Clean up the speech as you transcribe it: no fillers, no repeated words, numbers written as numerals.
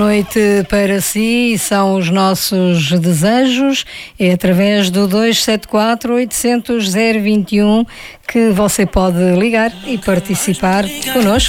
Noite para si, são os nossos desejos, é através do 274-800-021 que você pode ligar e participar connosco.